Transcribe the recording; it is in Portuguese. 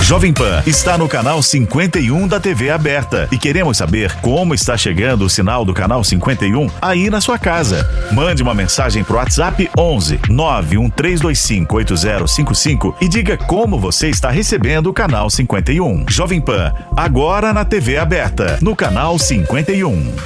Jovem Pan está no canal 51 da TV aberta e queremos saber como está chegando o sinal do canal 51 aí na sua casa. Mande uma mensagem pro WhatsApp 11 91325 8055 e diga como você está recebendo o canal 51. Jovem Pan, agora na TV aberta, no canal 51.